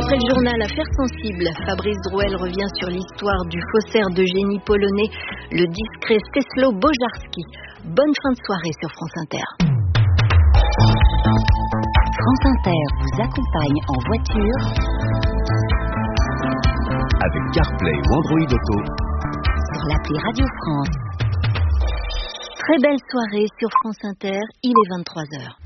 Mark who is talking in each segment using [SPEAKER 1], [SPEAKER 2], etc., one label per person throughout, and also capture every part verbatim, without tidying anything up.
[SPEAKER 1] Après le journal Affaires sensibles, Fabrice Drouel revient sur l'histoire du faussaire de génie polonais, le discret Czesław Bojarski. Bonne fin de soirée sur France Inter.
[SPEAKER 2] France Inter vous accompagne en voiture
[SPEAKER 3] avec CarPlay ou Android Auto
[SPEAKER 2] sur l'appli Radio France.
[SPEAKER 1] Très belle soirée sur France Inter, il est vingt-trois heures.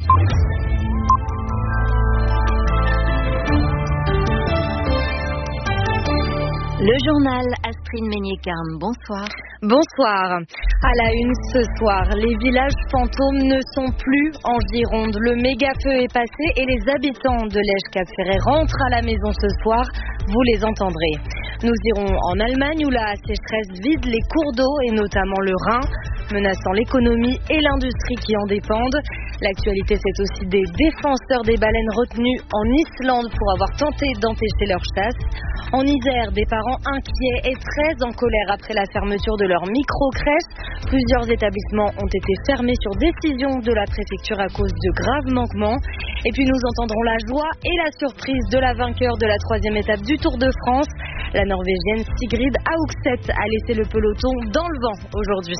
[SPEAKER 1] Le journal Astrid Meignet-Carme, bonsoir.
[SPEAKER 4] Bonsoir. À la une ce soir, les villages fantômes ne sont plus en Gironde. Le méga-feu est passé et les habitants de Lège-Cap-Ferret rentrent à la maison ce soir. Vous les entendrez. Nous irons en Allemagne où la sécheresse vide les cours d'eau et notamment le Rhin, menaçant l'économie et l'industrie qui en dépendent. L'actualité, c'est aussi des défenseurs des baleines retenus en Islande pour avoir tenté d'empêcher leur chasse. En Isère, des parents inquiets et très en colère après la fermeture de leur micro-crèche. Plusieurs établissements ont été fermés sur décision de la préfecture à cause de graves manquements. Et puis nous entendrons la joie et la surprise de la vainqueur de la troisième étape du Tour de France. La Norvégienne Sigrid Haugset a laissé le peloton dans le vent aujourd'hui.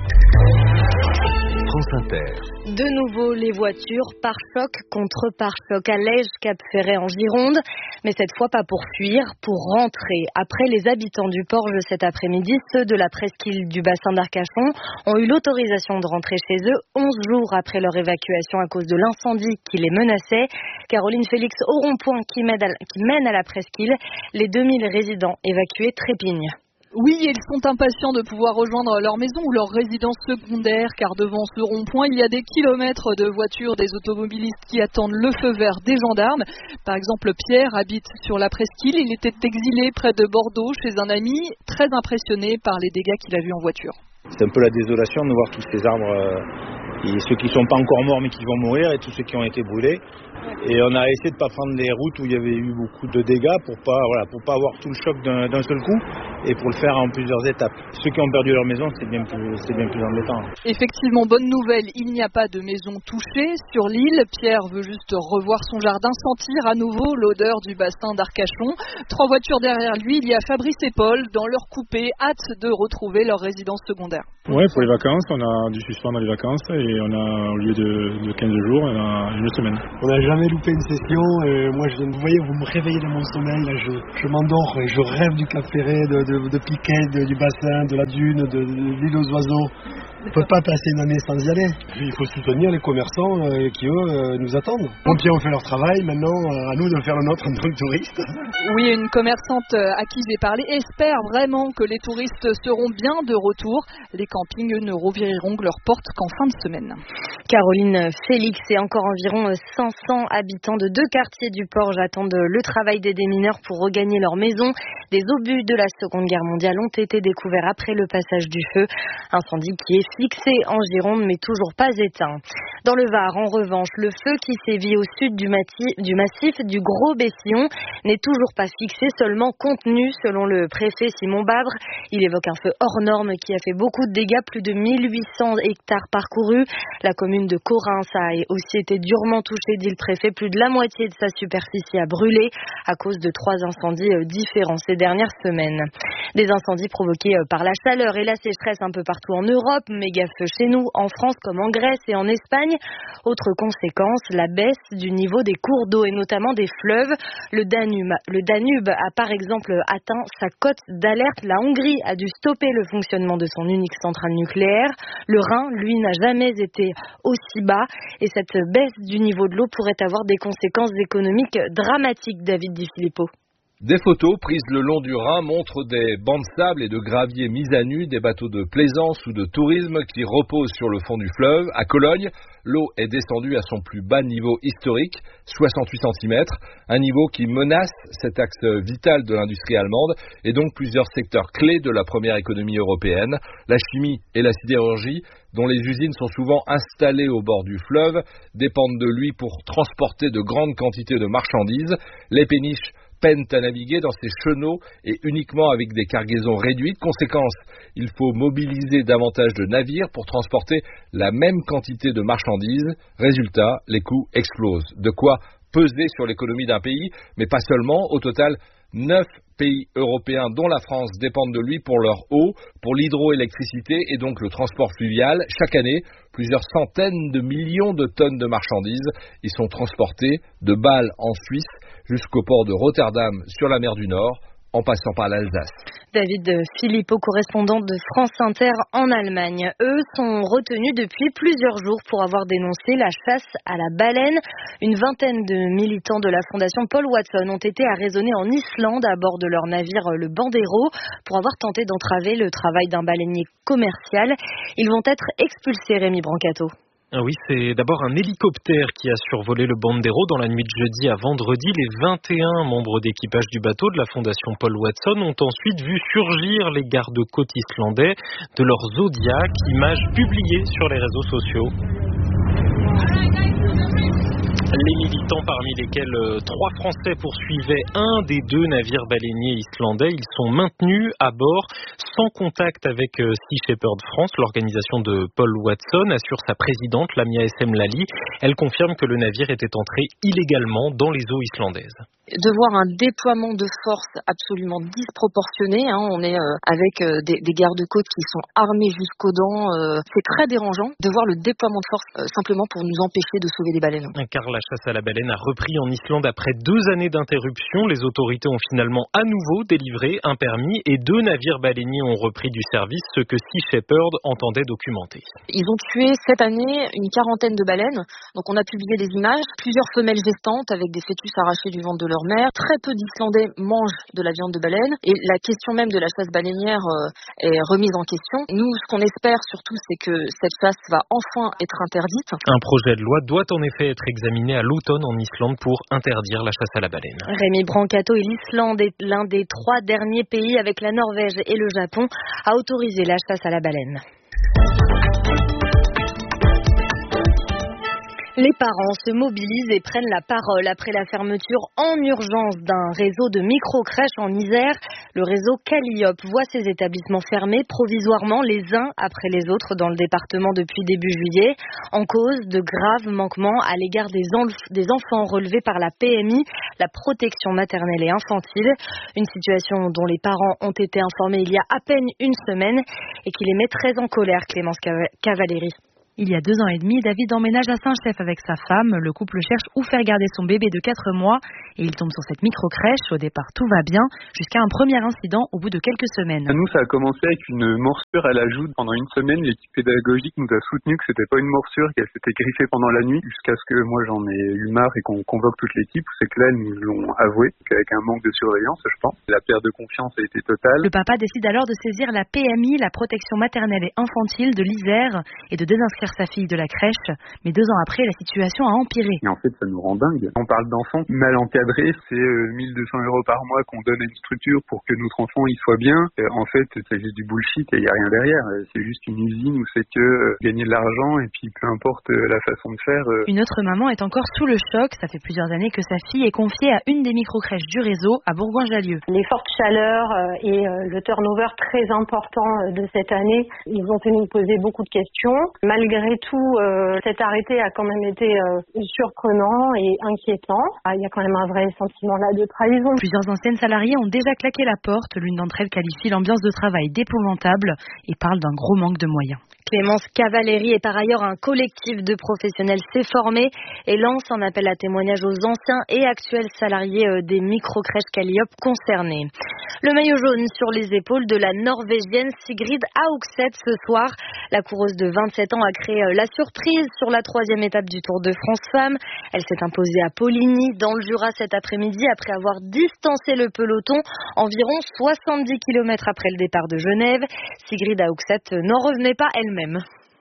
[SPEAKER 3] France Inter.
[SPEAKER 4] De nouveau, les voitures pare-choc contre pare-choc à Lège-Cap-Ferret en Gironde, mais cette fois pas pour fuir, pour rentrer. Après les habitants du Porge cet après-midi, ceux de la presqu'île du bassin d'Arcachon ont eu l'autorisation de rentrer chez eux onze jours après leur évacuation à cause de l'incendie qui les menaçait. Caroline Félix au rond-point qui mène à la, qui mène à la presqu'île, les deux mille résidents évacués trépignent.
[SPEAKER 5] Oui, ils sont impatients de pouvoir rejoindre leur maison ou leur résidence secondaire, car devant ce rond-point, il y a des kilomètres de voitures, des automobilistes qui attendent le feu vert des gendarmes. Par exemple, Pierre habite sur la presqu'île. Il était exilé près de Bordeaux chez un ami, très impressionné par les dégâts qu'il a vus en voiture.
[SPEAKER 6] C'est un peu la désolation de voir tous ces arbres, euh, et ceux qui ne sont pas encore morts mais qui vont mourir, et tous ceux qui ont été brûlés. Et on a essayé de ne pas prendre les routes où il y avait eu beaucoup de dégâts pour pas, voilà, pour pas avoir tout le choc d'un, d'un seul coup et pour le faire en plusieurs étapes. Ceux qui ont perdu leur maison, c'est bien plus, c'est bien plus embêtant.
[SPEAKER 5] Effectivement, bonne nouvelle, il n'y a pas de maison touchée sur l'île. Pierre veut juste revoir son jardin, sentir à nouveau l'odeur du bassin d'Arcachon. Trois voitures derrière lui, il y a Fabrice et Paul dans leur coupé, hâte de retrouver leur résidence secondaire.
[SPEAKER 7] Ouais, pour les vacances, on a dû suspendre les vacances et on a, au lieu de, de quinze jours, on a une semaine.
[SPEAKER 8] On n'a jamais loupé une session et moi, je, vous voyez, vous me réveillez de mon sommeil, là, je, je m'endors et je rêve du Cap Ferret, de, de, de Piquet, de, du bassin, de la dune, de, de l'île aux oiseaux. On ne peut pas passer une année sans y aller. Il faut soutenir les commerçants euh, qui, eux, euh, nous attendent. Les pompiers ont fait leur travail, maintenant, euh, à nous de faire le nôtre en tant que touristes.
[SPEAKER 5] Oui, une commerçante à qui j'ai parlé espère vraiment que les touristes seront bien de retour. Les campings, eux, ne rouvriront leurs portes qu'en fin de semaine.
[SPEAKER 4] Caroline Félix et encore environ cinq cents habitants de deux quartiers du Porge attendent le travail des démineurs pour regagner leur maison. Des obus de la Seconde Guerre mondiale ont été découverts après le passage du feu. Incendie qui est fixé en Gironde mais toujours pas éteint. Dans le Var, en revanche, le feu qui sévit au sud du, mati- du massif du Gros Bessillon n'est toujours pas fixé, seulement contenu selon le préfet Simon Babre. Il évoque un feu hors norme qui a fait beaucoup de dégâts, plus de mille huit cents hectares parcourus. La commune de Corrins a aussi été durement touchée, dit le préfet. Plus de la moitié de sa superficie a brûlé à cause de trois incendies différents ces dernières semaines. Des incendies provoqués par la chaleur et la sécheresse un peu partout en Europe, méga feu chez nous, en France comme en Grèce et en Espagne. Autre conséquence, la baisse du niveau des cours d'eau et notamment des fleuves. Le Danube, le Danube a par exemple atteint sa cote d'alerte. La Hongrie a dû stopper le fonctionnement de son unique centrale nucléaire. Le Rhin, lui, n'a jamais été aussi bas. Et cette baisse du niveau de l'eau pourrait avoir des conséquences économiques dramatiques, David Di Filippo.
[SPEAKER 9] Des photos prises le long du Rhin montrent des bancs de sable et de gravier mis à nu, des bateaux de plaisance ou de tourisme qui reposent sur le fond du fleuve. À Cologne, l'eau est descendue à son plus bas niveau historique, soixante-huit centimètres, un niveau qui menace cet axe vital de l'industrie allemande et donc plusieurs secteurs clés de la première économie européenne. La chimie et la sidérurgie, dont les usines sont souvent installées au bord du fleuve, dépendent de lui pour transporter de grandes quantités de marchandises. Les péniches peinent à naviguer dans ces chenaux et uniquement avec des cargaisons réduites. Conséquence, il faut mobiliser davantage de navires pour transporter la même quantité de marchandises. Résultat, les coûts explosent. De quoi peser sur l'économie d'un pays, mais pas seulement. Au total, neuf pays européens, dont la France, dépendent de lui pour leur eau, pour l'hydroélectricité et donc le transport fluvial. Chaque année, plusieurs centaines de millions de tonnes de marchandises y sont transportées de Bâle en Suisse jusqu'au port de Rotterdam sur la mer du Nord, en passant par l'Alsace.
[SPEAKER 4] David Philippot, correspondant de France Inter en Allemagne. Eux sont retenus depuis plusieurs jours pour avoir dénoncé la chasse à la baleine. Une vingtaine de militants de la fondation Paul Watson ont été arraisonnés en Islande à bord de leur navire le Bandero pour avoir tenté d'entraver le travail d'un baleinier commercial. Ils vont être expulsés, Rémi Brancato.
[SPEAKER 10] Ah oui, c'est d'abord un hélicoptère qui a survolé le Bandero dans la nuit de jeudi à vendredi. Les vingt et un membres d'équipage du bateau de la fondation Paul Watson ont ensuite vu surgir les gardes-côtes islandais de leur Zodiac, image publiée sur les réseaux sociaux. Les militants, parmi lesquels euh, trois Français poursuivaient un des deux navires baleiniers islandais, ils sont maintenus à bord sans contact avec euh, Sea Shepherd France. L'organisation de Paul Watson assure sa présidente, Lamia S M Lali. Elle confirme que le navire était entré illégalement dans les eaux islandaises.
[SPEAKER 11] De voir un déploiement de force absolument disproportionné, hein, on est euh, avec euh, des, des gardes-côtes qui sont armés jusqu'aux dents, euh, c'est très dérangeant de voir le déploiement de force euh, simplement pour nous empêcher de sauver des baleines.
[SPEAKER 10] Car la chasse à la baleine a repris en Islande après deux années d'interruption. Les autorités ont finalement à nouveau délivré un permis et deux navires baleiniers ont repris du service, ce que Sea Shepherd entendait documenter.
[SPEAKER 11] Ils ont tué cette année une quarantaine de baleines, donc on a publié des images, plusieurs femelles gestantes avec des fœtus arrachés du ventre de leur mère. Très peu d'Islandais mangent de la viande de baleine et la question même de la chasse baleinière euh, est remise en question. Nous, ce qu'on espère surtout, c'est que cette chasse va enfin être interdite.
[SPEAKER 10] Un projet de loi doit en effet être examiné à l'automne en Islande pour interdire la chasse à la baleine.
[SPEAKER 4] Rémi Brancato, et l'Islande est l'un des trois derniers pays avec la Norvège et le Japon à autoriser la chasse à la baleine. Les parents se mobilisent et prennent la parole après la fermeture en urgence d'un réseau de micro-crèches en Isère. Le réseau Calliope voit ses établissements fermés provisoirement les uns après les autres dans le département depuis début juillet, en cause de graves manquements à l'égard des, enf- des enfants relevés par la P M I, la protection maternelle et infantile. Une situation dont les parents ont été informés il y a à peine une semaine et qui les met très en colère, Clémence Cavalieri.
[SPEAKER 12] Il y a deux ans et demi, David emménage à Saint-Chef avec sa femme. Le couple cherche où faire garder son bébé de quatre mois et il tombe sur cette micro-crèche. Au départ, tout va bien, jusqu'à un premier incident au bout de quelques semaines.
[SPEAKER 13] À nous, ça a commencé avec une morsure à la joue. Pendant une semaine, l'équipe pédagogique nous a soutenu que c'était pas une morsure, qu'elle s'était griffée pendant la nuit, jusqu'à ce que moi j'en ai eu marre et qu'on convoque toute l'équipe. C'est que là, ils nous l'ont avoué, qu'avec un manque de surveillance, je pense. La perte de confiance a été totale.
[SPEAKER 12] Le papa décide alors de saisir la P M I, la protection maternelle et infantile de l'Isère, et de désinscrire sa fille de la crèche. Mais deux ans après, la situation a empiré.
[SPEAKER 13] Et en fait, ça nous rend dingue. On parle d'enfants mal encadrés, c'est euh, mille deux cents euros par mois qu'on donne à une structure pour que notre enfant y soit bien. Euh, en fait, c'est juste du bullshit et il n'y a rien derrière. C'est juste une usine où c'est que euh, gagner de l'argent et puis peu importe euh, la façon de faire. Euh...
[SPEAKER 12] Une autre maman est encore sous le choc. Ça fait plusieurs années que sa fille est confiée à une des micro-crèches du réseau à Bourgoin-Jallieu.
[SPEAKER 14] Les fortes chaleurs euh, et euh, le turnover très important euh, de cette année, ils ont fait nous poser beaucoup de questions. Malgré tout, euh, cet arrêté a quand même été euh, surprenant et inquiétant. Ah, il y a quand même un vrai sentiment là de trahison.
[SPEAKER 12] Plusieurs anciennes salariées ont déjà claqué la porte. L'une d'entre elles qualifie l'ambiance de travail d'épouvantable et parle d'un gros manque de moyens.
[SPEAKER 4] Clémence Cavalieri est par ailleurs un collectif de professionnels s'est formé et lance un appel à témoignage aux anciens et actuels salariés des micro-crèches Calliope concernés. Le maillot jaune sur les épaules de la Norvégienne Sigrid Haugset ce soir. La coureuse de vingt-sept ans a créé la surprise sur la troisième étape du Tour de France Femmes. Elle s'est imposée à Poligny dans le Jura cet après-midi après avoir distancé le peloton environ soixante-dix kilomètres après le départ de Genève. Sigrid Haugset n'en revenait pas elle-même.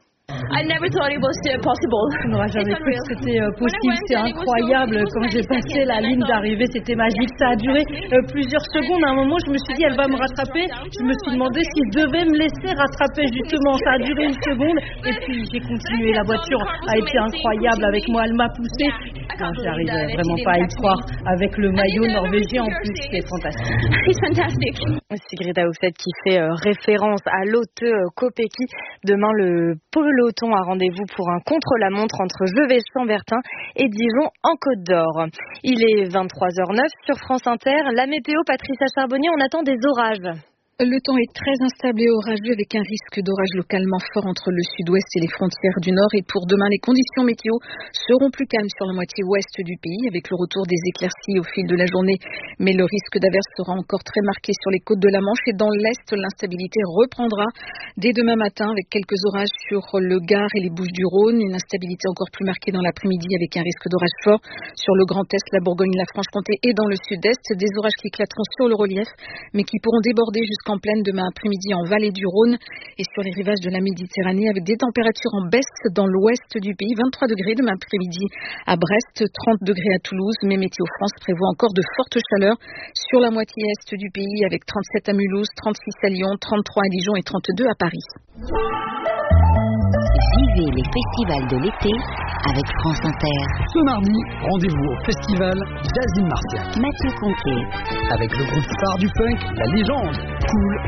[SPEAKER 15] I never thought it was possible.
[SPEAKER 16] On n'aurait jamais cru que c'était possible, c'est incroyable. Quand j'ai passé la ligne d'arrivée, c'était magique. Ça a duré euh, plusieurs secondes. À un moment, je me suis dit, elle va me rattraper. Je me suis demandé si je devais me laisser rattraper, justement. Ça a duré une seconde. Et puis, j'ai continué. La voiture a été incroyable avec moi. Elle m'a poussée. Non, j'arrive vraiment pas à y croire. Avec le maillot norvégien en plus, c'est fantastique.
[SPEAKER 4] Sigrid Aouset qui fait euh, référence à l'Ote euh, Kopecky. Demain, le peloton a rendez-vous pour un contre-la-montre entre Jeuvech-Chambertin et Dijon en Côte d'Or. Il est vingt-trois heures neuf sur France Inter. La météo, Patricia Charbonnier, on attend des orages.
[SPEAKER 17] Le temps est très instable et orageux avec un risque d'orage localement fort entre le sud-ouest et les frontières du nord. Et pour demain, les conditions météo seront plus calmes sur la moitié ouest du pays avec le retour des éclaircies au fil de la journée. Mais le risque d'averse sera encore très marqué sur les côtes de la Manche et dans l'est, l'instabilité reprendra dès demain matin avec quelques orages sur le Gard et les Bouches-du-Rhône. Une instabilité encore plus marquée dans l'après-midi avec un risque d'orage fort sur le Grand Est, la Bourgogne, la Franche-Comté et dans le sud-est. Des orages qui éclateront sur le relief mais qui pourront déborder jusqu'à en pleine demain après-midi en vallée du Rhône et sur les rivages de la Méditerranée avec des températures en baisse dans l'ouest du pays. vingt-trois degrés demain après-midi à Brest, trente degrés à Toulouse, mais Météo France prévoit encore de fortes chaleurs sur la moitié est du pays avec trente-sept à Mulhouse, trente-six à Lyon, trente-trois à Dijon et trente-deux à Paris.
[SPEAKER 2] Vivez les festivals de l'été avec France Inter.
[SPEAKER 18] Ce mardi, rendez-vous au festival Jazz in Martiac.
[SPEAKER 2] Mathieu Conquet.
[SPEAKER 18] Avec le groupe phare du punk, La Légende. Cool,